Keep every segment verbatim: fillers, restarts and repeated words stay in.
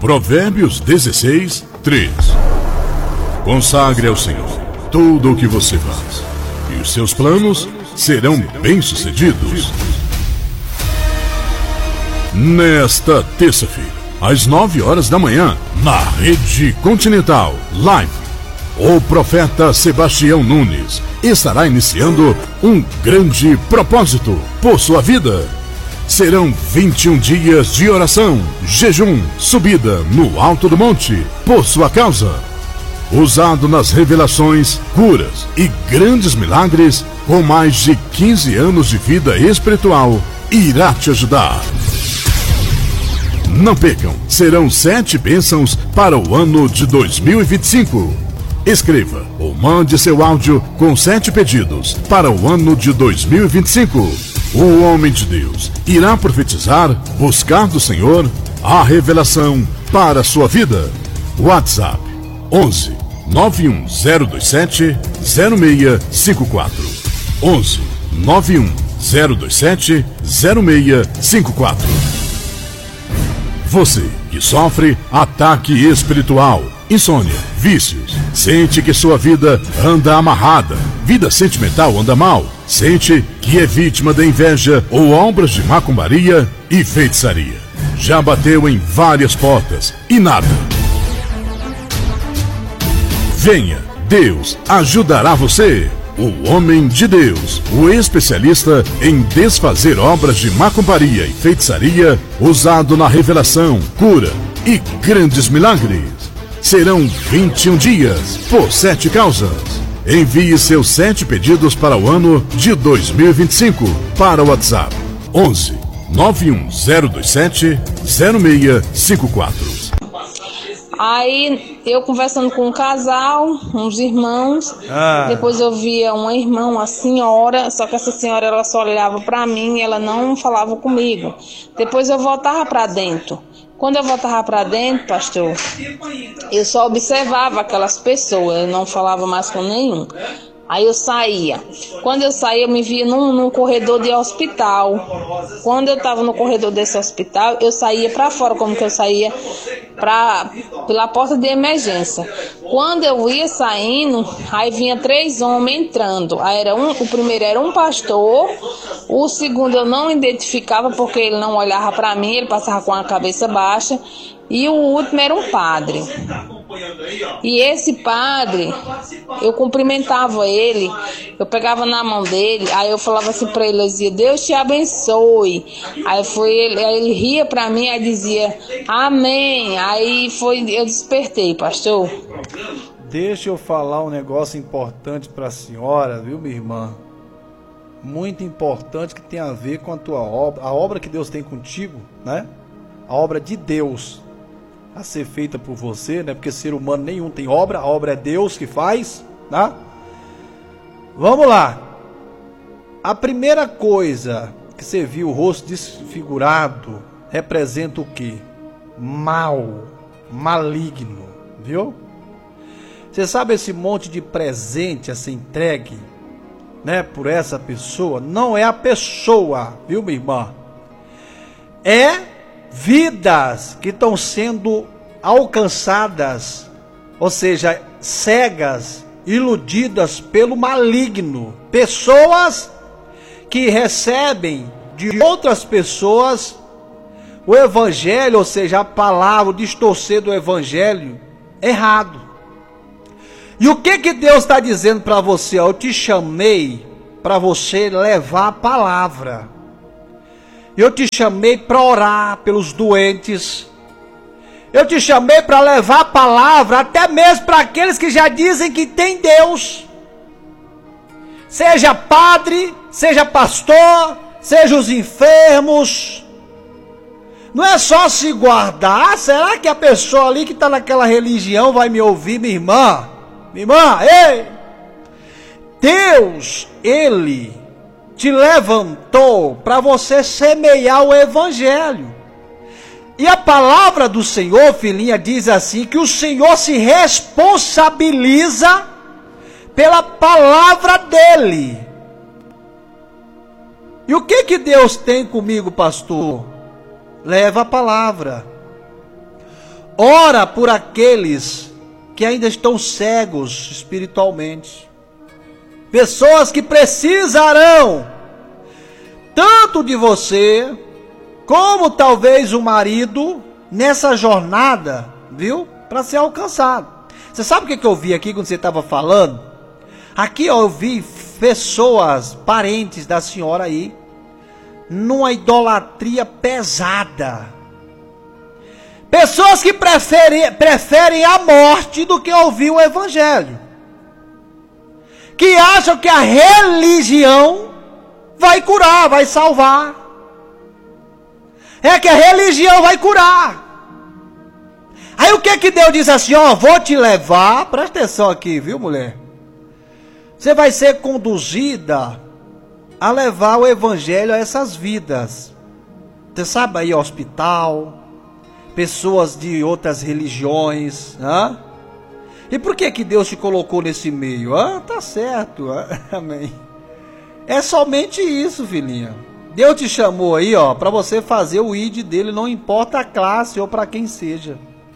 Provérbios dezesseis, três. Consagre ao Senhor tudo o que você faz, e os seus planos serão bem-sucedidos. Nesta terça-feira, às nove horas da manhã, na Rede Continental Live, o profeta Sebastião Nunes estará iniciando um grande propósito por sua vida. Serão vinte e um dias de oração, jejum, subida no alto do monte por sua causa. Usado nas revelações, curas e grandes milagres, com mais de quinze anos de vida espiritual, irá te ajudar. Não percam, serão sete bênçãos para o ano de dois mil e vinte e cinco. Escreva ou mande seu áudio com sete pedidos para o ano de dois mil e vinte e cinco. O homem de Deus irá profetizar, buscar do Senhor a revelação para a sua vida. WhatsApp onze, nove um zero dois sete, zero seis cinco quatro. onze, nove um zero dois sete, zero seis cinco quatro. Você que sofre ataque espiritual, insônia, vícios, sente que sua vida anda amarrada, vida sentimental anda mal, sente que é vítima da inveja ou obras de macumbaria e feitiçaria. Já bateu em várias portas e nada. Venha, Deus ajudará você. O homem de Deus, o especialista em desfazer obras de macumbaria e feitiçaria, usado na revelação, cura e grandes milagres. Serão vinte e um dias por sete causas. Envie seus sete pedidos para o ano de dois mil e vinte e cinco para o WhatsApp onze, nove um zero dois sete, zero seis cinco quatro. Aí eu conversando com um casal, uns irmãos, ah. Depois eu via uma irmã, uma senhora, só que essa senhora ela só olhava para mim, ela não falava comigo. Depois eu voltava para dentro. Quando eu voltava para dentro, pastor, eu só observava aquelas pessoas, eu não falava mais com nenhum. Aí eu saía. Quando eu saía, eu me via num, num corredor de hospital. Quando eu estava no corredor desse hospital, eu saía para fora, como que eu saía pra, pela porta de emergência. Quando eu ia saindo, aí vinha três homens entrando. Aí era um, o primeiro era um pastor, o segundo eu não identificava porque ele não olhava para mim, ele passava com a cabeça baixa. E o último era um padre. E esse padre, eu cumprimentava ele, eu pegava na mão dele, aí eu falava assim pra ele, eu dizia, Deus te abençoe. Aí foi ele, aí ele ria pra mim, aí dizia, amém. Aí foi, eu despertei, pastor. Deixa eu falar um negócio importante pra senhora, viu, minha irmã? Muito importante, que tem a ver com a tua obra, a obra que Deus tem contigo, né? A obra de Deus a ser feita por você, né? Porque ser humano nenhum tem obra, a obra é Deus que faz, né? Vamos lá. A primeira coisa que você viu, o rosto desfigurado, representa o quê? Mal, maligno, viu? Você sabe esse monte de presente a ser entregue, né, por essa pessoa? Não é a pessoa, viu, minha irmã? É vidas que estão sendo alcançadas, ou seja, cegas, iludidas pelo maligno. Pessoas que recebem de outras pessoas o evangelho, ou seja, a palavra, o distorcer do evangelho errado. E o que que Deus está dizendo para você? Eu te chamei para você levar a palavra. Eu te chamei para orar pelos doentes. Eu te chamei para levar a palavra até mesmo para aqueles que já dizem que tem Deus. Seja padre, seja pastor, seja os enfermos. Não é só se guardar. Será que a pessoa ali que está naquela religião vai me ouvir, minha irmã? Minha irmã, ei! Deus, Ele te levantou para você semear o evangelho. E a palavra do Senhor, filhinha, diz assim, que o Senhor se responsabiliza pela palavra dele. E o que que Deus tem comigo, pastor? Leva a palavra. Ora por aqueles que ainda estão cegos espiritualmente. Pessoas que precisarão tanto de você, como talvez o marido, nessa jornada, viu? Para ser alcançado. Você sabe o que, que eu vi aqui quando você estava falando? Aqui ó, eu vi pessoas, parentes da senhora aí, numa idolatria pesada. Pessoas que preferem, preferem a morte do que ouvir o evangelho. Que acham que a religião vai curar, vai salvar. É que a religião vai curar. Aí o que que Deus diz assim, ó, vou te levar, presta atenção aqui, viu mulher? Você vai ser conduzida a levar o evangelho a essas vidas. Você sabe aí, hospital, pessoas de outras religiões, né? E por que que Deus te colocou nesse meio? Ah, tá certo, amém. É somente isso, filhinha. Deus te chamou aí, ó, para você fazer o I D dele, não importa a classe ou para quem seja.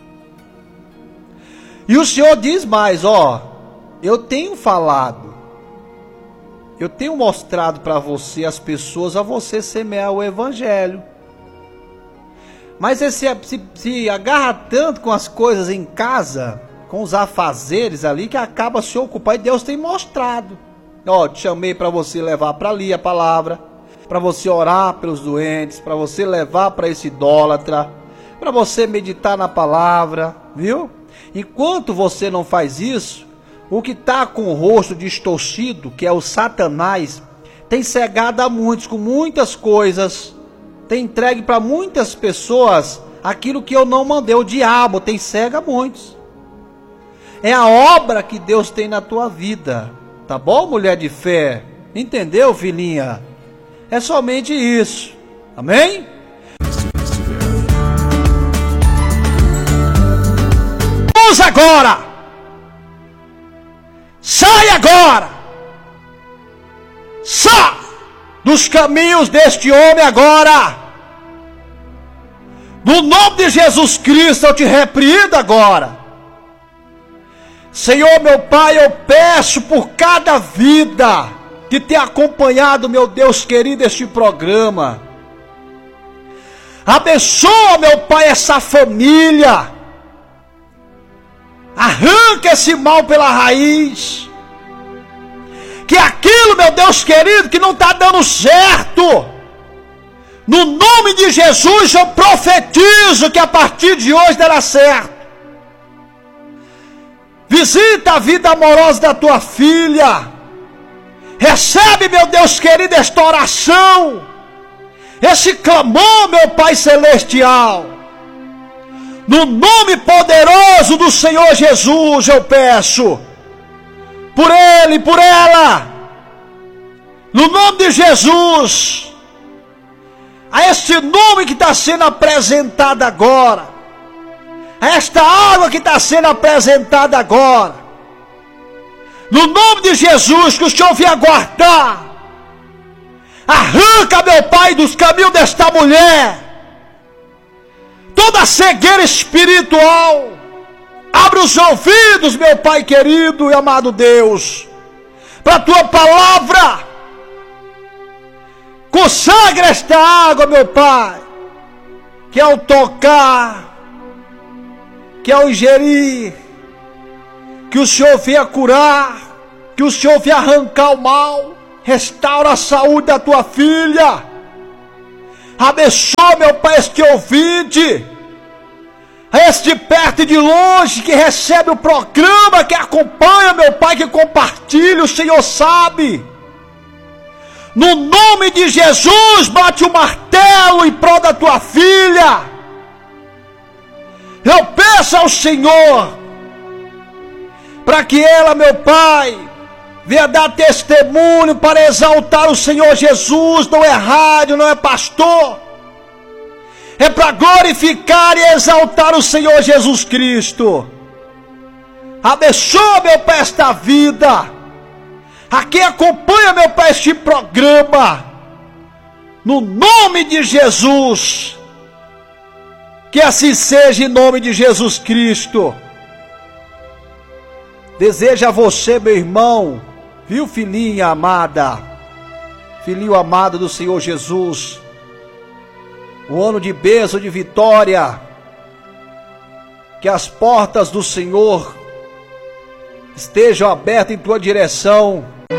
E o Senhor diz mais, ó, eu tenho falado, eu tenho mostrado para você, as pessoas, a você semear o evangelho. Mas você se, se, se agarra tanto com as coisas em casa, com os afazeres ali, que acaba se ocupando, e Deus tem mostrado. Ó, te chamei para você levar para ali a palavra, para você orar pelos doentes, para você levar para esse idólatra, para você meditar na palavra, viu? Enquanto você não faz isso, o que está com o rosto distorcido, que é o Satanás, tem cegado a muitos com muitas coisas, tem entregue para muitas pessoas aquilo que eu não mandei. O diabo tem cega muitos. É a obra que Deus tem na tua vida, tá bom, mulher de fé? Entendeu, filhinha? É somente isso, amém? Vamos agora! Sai agora! Sai dos caminhos deste homem agora! No nome de Jesus Cristo eu te repreendo agora! Senhor meu Pai, eu peço por cada vida que tem acompanhado, meu Deus querido, este programa. Abençoa, meu Pai, essa família. Arranca esse mal pela raiz. Que aquilo, meu Deus querido, que não está dando certo, no nome de Jesus eu profetizo que a partir de hoje dará certo. Visita a vida amorosa da tua filha. Recebe, meu Deus querido, esta oração, esse clamor, meu Pai celestial. No nome poderoso do Senhor Jesus eu peço. Por ele, por ela. No nome de Jesus. A este nome que está sendo apresentado agora. A esta água que está sendo apresentada agora. No nome de Jesus, que o Senhor venha guardar. Arranca, meu Pai, dos caminhos desta mulher toda a cegueira espiritual. Abre os ouvidos, meu Pai querido e amado Deus, para a tua palavra. Consagra esta água, meu Pai, que ao tocar, que ao ingerir, que o Senhor venha curar, que o Senhor venha arrancar o mal, restaura a saúde da tua filha. Abençoa, meu Pai, este ouvinte, este de perto e de longe, que recebe o programa, que acompanha, meu Pai, que compartilha, o Senhor sabe. No nome de Jesus, bate o martelo em prol da tua filha. Eu peço ao Senhor, para que ela, meu Pai, venha dar testemunho para exaltar o Senhor Jesus. Não é rádio, não é pastor. É para glorificar e exaltar o Senhor Jesus Cristo. Abençoa, meu Pai, esta vida. A quem acompanha, meu Pai, este programa. No nome de Jesus. Que assim seja em nome de Jesus Cristo. Desejo a você, meu irmão, viu, filhinha amada, filhinho amado do Senhor Jesus, um ano de bênção, de vitória, que as portas do Senhor estejam abertas em tua direção.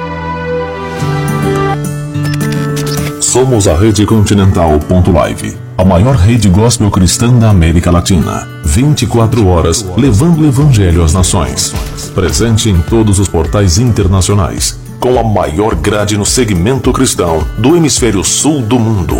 Somos a Rede Continental ponto live, a maior rede gospel cristã da América Latina. vinte e quatro horas levando o evangelho às nações. Presente em todos os portais internacionais, com a maior grade no segmento cristão do hemisfério sul do mundo.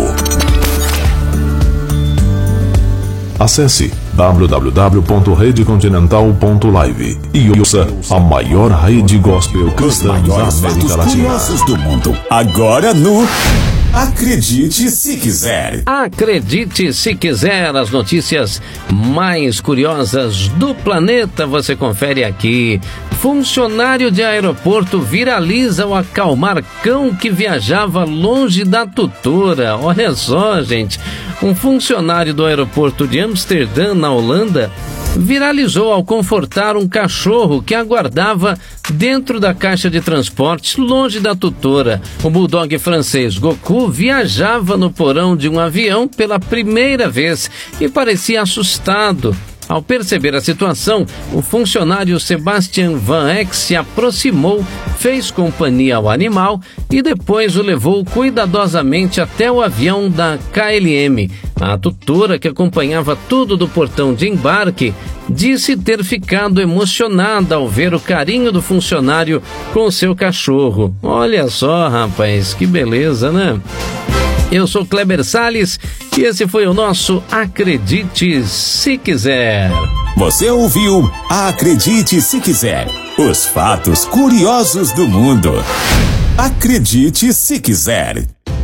Acesse w w w ponto rede continental ponto live e ouça a maior rede gospel cristã da América Latina. Do mundo. Agora no Acredite Se Quiser. Acredite Se Quiser, as notícias mais curiosas do planeta você confere aqui. Funcionário de aeroporto viraliza o acalmar cão que viajava longe da tutora. Olha só, gente. Um funcionário do aeroporto de Amsterdã, na Holanda, viralizou ao confortar um cachorro que aguardava dentro da caixa de transportes, longe da tutora. O bulldog francês Goku viajava no porão de um avião pela primeira vez e parecia assustado. Ao perceber a situação, o funcionário Sebastian Van Eck se aproximou, fez companhia ao animal e depois o levou cuidadosamente até o avião da K L M. A tutora, que acompanhava tudo do portão de embarque, disse ter ficado emocionada ao ver o carinho do funcionário com seu cachorro. Olha só, rapaz, que beleza, né? Eu sou Kleber Salles e esse foi o nosso Acredite Se Quiser. Você ouviu Acredite Se Quiser, os fatos curiosos do mundo. Acredite Se Quiser.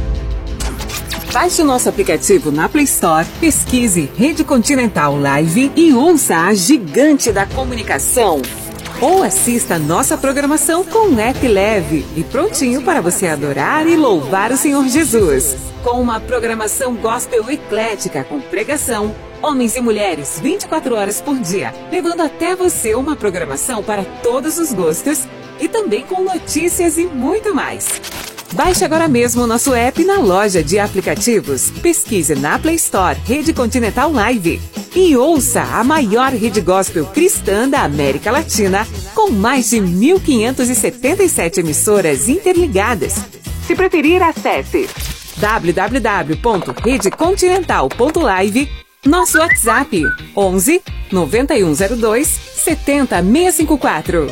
Baixe o nosso aplicativo na Play Store, pesquise Rede Continental Live e ouça a gigante da comunicação. Ou assista a nossa programação com um app leve e prontinho para você adorar e louvar o Senhor Jesus. Com uma programação gospel eclética com pregação, homens e mulheres vinte e quatro horas por dia, levando até você uma programação para todos os gostos e também com notícias e muito mais. Baixe agora mesmo o nosso app na loja de aplicativos. Pesquise na Play Store Rede Continental Live e ouça a maior rede gospel cristã da América Latina, com mais de mil quinhentas e setenta e sete emissoras interligadas. Se preferir, acesse w w w ponto rede continental ponto live, nosso WhatsApp onze, noventa e um zero dois, setenta, seiscentos e cinquenta e quatro.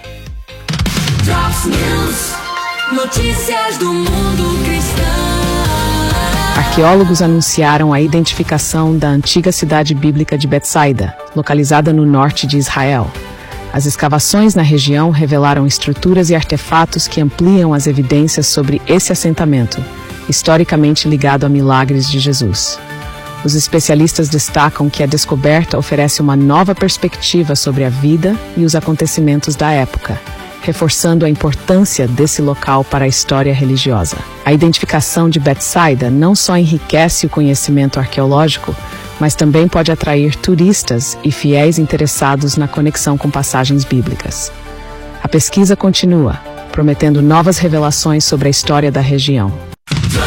Drops News. Notícias do mundo cristão. Arqueólogos anunciaram a identificação da antiga cidade bíblica de Betsaida, localizada no norte de Israel. As escavações na região revelaram estruturas e artefatos que ampliam as evidências sobre esse assentamento, historicamente ligado a milagres de Jesus. Os especialistas destacam que a descoberta oferece uma nova perspectiva sobre a vida e os acontecimentos da época, reforçando a importância desse local para a história religiosa. A identificação de Betsaida não só enriquece o conhecimento arqueológico, mas também pode atrair turistas e fiéis interessados na conexão com passagens bíblicas. A pesquisa continua, prometendo novas revelações sobre a história da região.